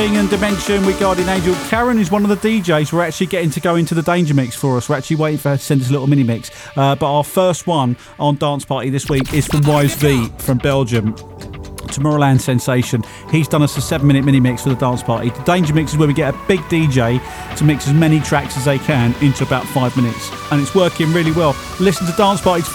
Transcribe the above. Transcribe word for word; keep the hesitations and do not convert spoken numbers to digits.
And Dimension with Guardian Angel. Karen is one of the D Js we're actually getting to go into the Danger Mix for us. We're actually waiting for her to send us a little mini mix. Uh, but our first one on Dance Party this week is from Wise V from Belgium. Tomorrowland sensation. He's done us a seven minute mini mix for the Dance Party. The Danger Mix is where we get a big D J to mix as many tracks as they can into about five minutes. And it's working really well. Listen to Dance Party